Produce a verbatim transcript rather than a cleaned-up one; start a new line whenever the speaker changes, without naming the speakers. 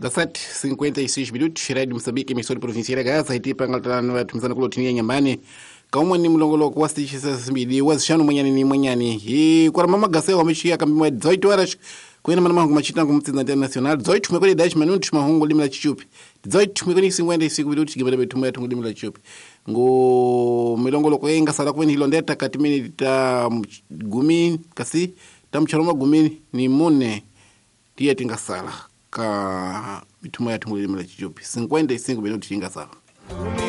dezessete e cinquenta e seis minutos, Rádio Moçambique, emissora provincial Gaza, Haiti, Pangaltana, Tumzana Colotinia Yamani, Kauma ni mlongolo kwa stichi sasa mbili, wazishanu mwenyani ni mwenyani. Hii, kwa mama gaseo wameshia kambimwe dezoito horas, kwena manama kumachita kumtiza international, dezoito mwekoni dash manuti mahungu limla chichupi. Dezoito mwekoni cinquenta e cinco minutos, gibada betumwe tungu limla chichupi. Ngo milongolo kwa inga sala kweni hilondeta katimini ta gumi, kasi, ta mcharoma gumi ni mune, tia tinga sala. Ka mitumwa ya tungu limla chichupi. cinquenta e cinco minutos tinga sala.